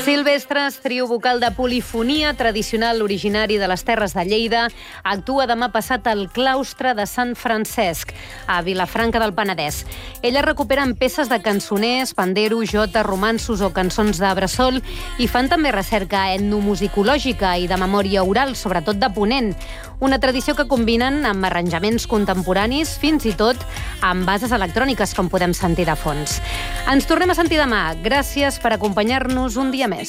Silvestres, trio vocal de polifonia tradicional originari de les Terres de Lleida, actua demà passat al claustre de Sant Francesc, a Vilafranca del Penedès. Ella recupera amb peces de cançoners, pandero, jota, romanços o cançons de bressol i fan també recerca etnomusicològica i de memòria oral, sobretot de Ponent. Una tradició que combinen amb arranjaments contemporanis, fins i tot amb bases electròniques, com podem sentir de fons. Ens tornem a sentir demà. Gràcies per acompanyar-nos un dia més.